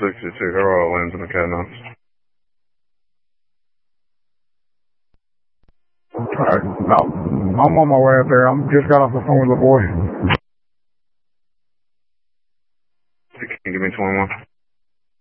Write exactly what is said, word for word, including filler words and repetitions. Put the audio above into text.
sixty-two. They're all lands in the cabinets. Alright, no, I'm on my way up there. I'm just got off the phone with the boy. Can you give me twenty-one?